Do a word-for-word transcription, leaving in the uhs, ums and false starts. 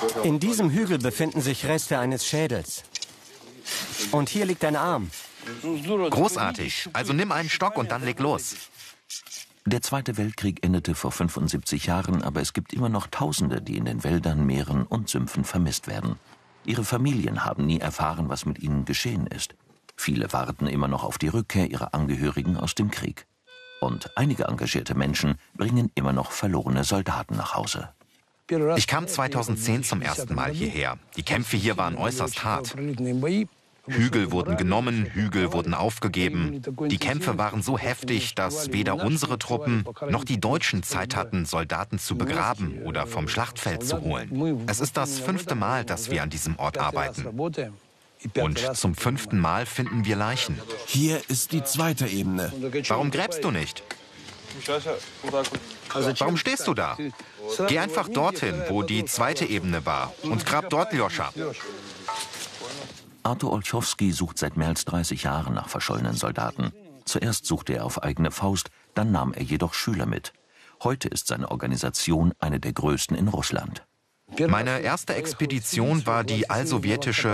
In diesem Hügel befinden sich Reste eines Schädels. Und hier liegt ein Arm. Großartig. Also nimm einen Stock und dann leg los. Der Zweite Weltkrieg endete vor fünfundsiebzig Jahren, aber es gibt immer noch Tausende, die in den Wäldern, Meeren und Sümpfen vermisst werden. Ihre Familien haben nie erfahren, was mit ihnen geschehen ist. Viele warten immer noch auf die Rückkehr ihrer Angehörigen aus dem Krieg. Und einige engagierte Menschen bringen immer noch verlorene Soldaten nach Hause. Ich kam zweitausendzehn zum ersten Mal hierher. Die Kämpfe hier waren äußerst hart. Hügel wurden genommen, Hügel wurden aufgegeben. Die Kämpfe waren so heftig, dass weder unsere Truppen noch die Deutschen Zeit hatten, Soldaten zu begraben oder vom Schlachtfeld zu holen. Es ist das fünfte Mal, dass wir an diesem Ort arbeiten. Und zum fünften Mal finden wir Leichen. Hier ist die zweite Ebene. Warum gräbst du nicht? Warum stehst du da? Geh einfach dorthin, wo die zweite Ebene war, und grab dort Ljoscha. Artur Olchowski sucht seit mehr als dreißig Jahren nach verschollenen Soldaten. Zuerst suchte er auf eigene Faust, dann nahm er jedoch Schüler mit. Heute ist seine Organisation eine der größten in Russland. Meine erste Expedition war die allsowjetische